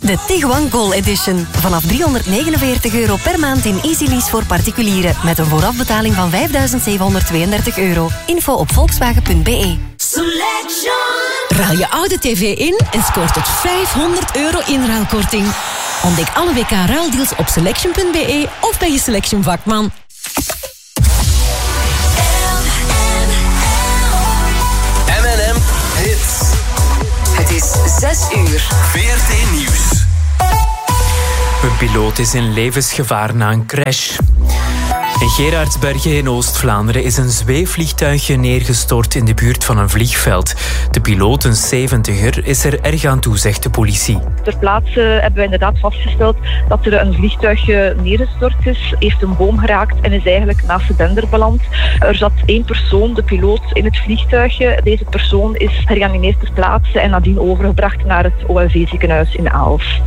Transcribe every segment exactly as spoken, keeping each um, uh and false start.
De Tiguan Goal Edition. Vanaf driehonderdnegenenveertig euro per maand in Easy Lease voor particulieren. Met een voorafbetaling van vijfduizend zevenhonderdtweeëndertig euro. Info op volkswagen punt b e. Selection. Ruil je oude tv in en scoort tot vijfhonderd euro inruilkorting. Ontdek alle W K-ruildeals op selection punt b e of bij je Selection vakman. M en M Hits. Het is zes uur. V R T Nieuws. Een piloot is in levensgevaar na een crash. In Gerardsbergen in Oost-Vlaanderen is een zweefvliegtuigje neergestort in de buurt van een vliegveld. De piloot, een zeventiger, is er erg aan toe, zegt de politie. Ter plaatse hebben we inderdaad vastgesteld dat er een vliegtuigje neergestort is, heeft een boom geraakt en is eigenlijk naast de dender beland. Er zat één persoon, de piloot, in het vliegtuigje. Deze persoon is gereanimeerd ter plaatse en nadien overgebracht naar het O L V-ziekenhuis in Aalst.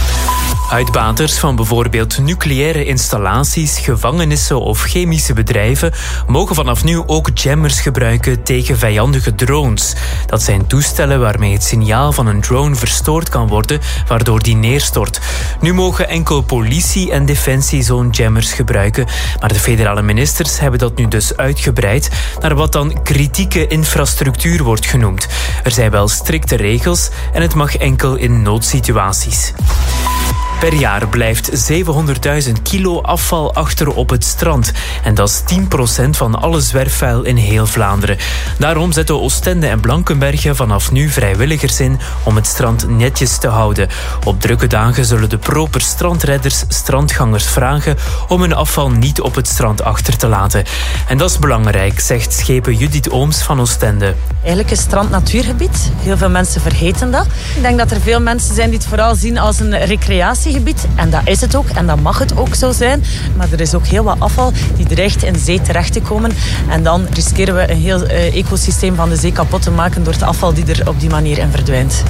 Uitbaters van bijvoorbeeld nucleaire installaties, gevangenissen of chemische bedrijven mogen vanaf nu ook jammers gebruiken tegen vijandige drones. Dat zijn toestellen waarmee het signaal van een drone verstoord kan worden, waardoor die neerstort. Nu mogen enkel politie en defensie zo'n jammers gebruiken, maar de federale ministers hebben dat nu dus uitgebreid naar wat dan kritieke infrastructuur wordt genoemd. Er zijn wel strikte regels en het mag enkel in noodsituaties. Per jaar blijft zevenhonderdduizend kilo afval achter op het strand. En dat is tien procent van alle zwerfvuil in heel Vlaanderen. Daarom zetten Oostende en Blankenberge vanaf nu vrijwilligers in om het strand netjes te houden. Op drukke dagen zullen de proper strandredders strandgangers vragen om hun afval niet op het strand achter te laten. En dat is belangrijk, zegt schepen Judith Ooms van Oostende. Eigenlijk is strand natuurgebied. Heel veel mensen vergeten dat. Ik denk dat er veel mensen zijn die het vooral zien als een recreatiegebied. En dat is het ook. En dat mag het ook zo zijn. Maar er is ook heel wat afval die dreigt in zee terecht te komen. En dan riskeren we een heel uh, ecosysteem van de zee kapot te maken door het afval die er op die manier in verdwijnt.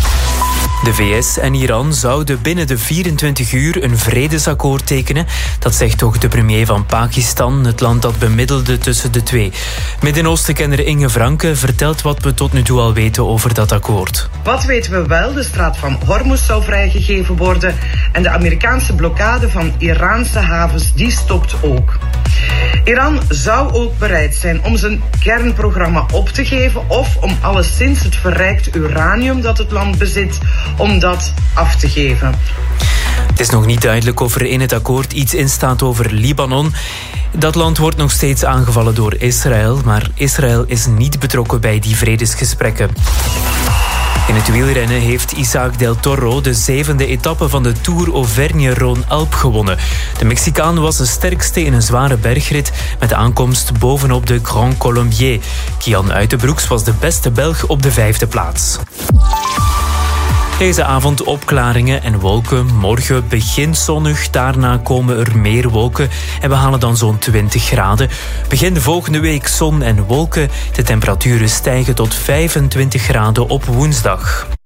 De V S en Iran zouden binnen de vierentwintig uur een vredesakkoord tekenen. Dat zegt toch de premier van Pakistan, het land dat bemiddelde tussen de twee. Midden-Oosten-kenner Inge Franke vertelt wat we tot nu toe al weten over dat akkoord. Wat weten we wel? De straat van Hormuz zou vrijgegeven worden. En de Amerikaanse blokkade van Iraanse havens, die stopt ook. Iran zou ook bereid zijn om zijn kernprogramma op te geven of om alleszins het verrijkt uranium dat het land bezit, om dat af te geven. Het is nog niet duidelijk of er in het akkoord iets in staat over Libanon. Dat land wordt nog steeds aangevallen door Israël, maar Israël is niet betrokken bij die vredesgesprekken. In het wielrennen heeft Isaac del Toro de zevende etappe van de Tour Auvergne-Rhône-Alpes gewonnen. De Mexicaan was de sterkste in een zware bergrit met de aankomst bovenop de Grand Colombier. Kian Uitenbroeks was de beste Belg op de vijfde plaats. Deze avond opklaringen en wolken. Morgen begint zonnig, daarna komen er meer wolken en we halen dan zo'n twintig graden. Begin de volgende week zon en wolken. De temperaturen stijgen tot vijfentwintig graden op woensdag.